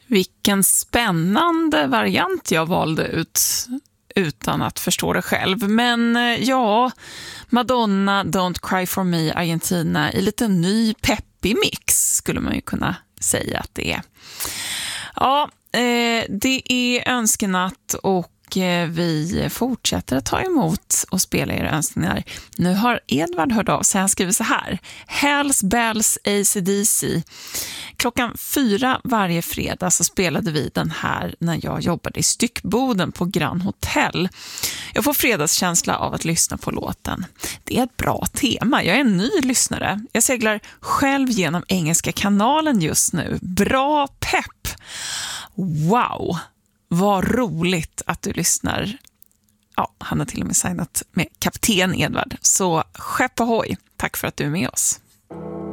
Vilken spännande variant jag valde ut utan att förstå det själv. Men ja, Madonna, Don't Cry For Me, Argentina i lite ny peppig mix skulle man ju kunna säga att det är. Ja, det är önskenatt och vi fortsätter att ta emot och spela era önskningar. Nu har Edvard hört av sig. Han skriver så här: Hells Bells AC/DC. 4:00 varje fredag så spelade vi den här när jag jobbade i Styckboden på Grand Hotel. Jag får fredagskänsla av att lyssna på låten. Det är ett bra tema. Jag är en ny lyssnare. Jag seglar själv genom Engelska kanalen just nu. Bra pepp! Wow! Vad roligt att du lyssnar. Ja, han har till och med signat med kapten Edvard. Så skepp ahoy. Tack för att du är med oss.